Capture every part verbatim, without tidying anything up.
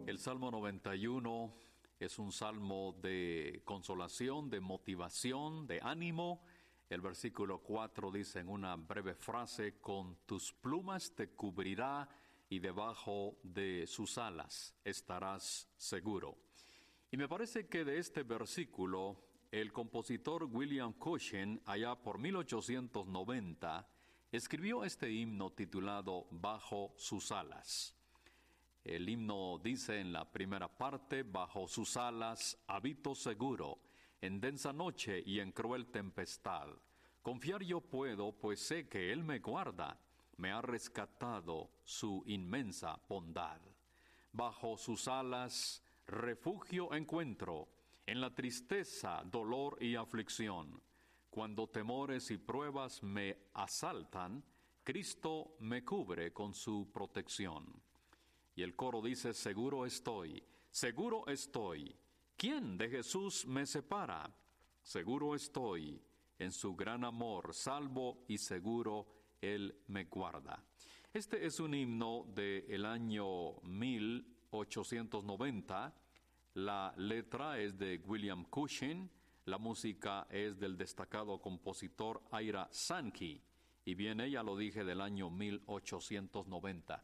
El Salmo noventa y uno es un salmo de consolación, de motivación, de ánimo. El versículo cuatro dice en una breve frase: con tus plumas te cubrirá y debajo de sus alas estarás seguro. Y me parece que de este versículo el compositor William Cushion, allá por mil ochocientos noventa, escribió este himno titulado Bajo sus alas. El himno dice en la primera parte: bajo sus alas habito seguro, en densa noche y en cruel tempestad. Confiar yo puedo, pues sé que Él me guarda, me ha rescatado su inmensa bondad. Bajo sus alas refugio encuentro, en la tristeza, dolor y aflicción. Cuando temores y pruebas me asaltan, Cristo me cubre con su protección. Y el coro dice: seguro estoy, seguro estoy. ¿Quién de Jesús me separa? Seguro estoy, en su gran amor, salvo y seguro Él me guarda. Este es un himno del año mil ochocientos noventa. La letra es de William Cushion, la música es del destacado compositor Ira Sankey, y bien, ya lo dije, del año mil ochocientos noventa.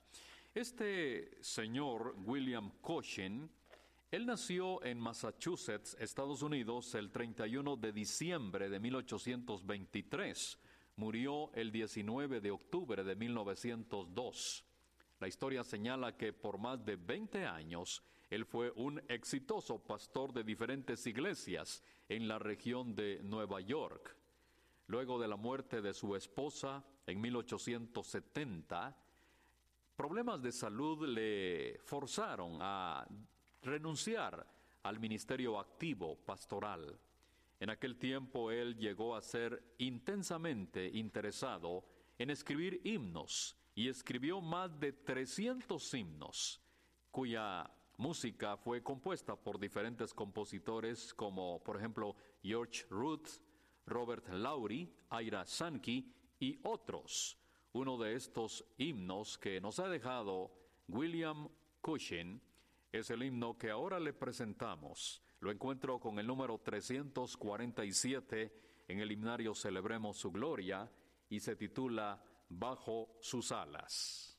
Este señor, William Cushion, él nació en Massachusetts, Estados Unidos, el treinta y uno de diciembre de mil ochocientos veintitrés. Murió el diecinueve de octubre de mil novecientos dos. La historia señala que por más de veinte años, él fue un exitoso pastor de diferentes iglesias en la región de Nueva York. Luego de la muerte de su esposa en mil ochocientos setenta, problemas de salud le forzaron a renunciar al ministerio activo pastoral. En aquel tiempo él llegó a ser intensamente interesado en escribir himnos y escribió más de trescientos himnos, cuya música fue compuesta por diferentes compositores como, por ejemplo, George Root, Robert Lowry, Ira Sankey y otros. Uno de estos himnos que nos ha dejado William Cushion es el himno que ahora le presentamos. Lo encuentro con el número trescientos cuarenta y siete en el himnario Celebremos su Gloria y se titula Bajo sus alas.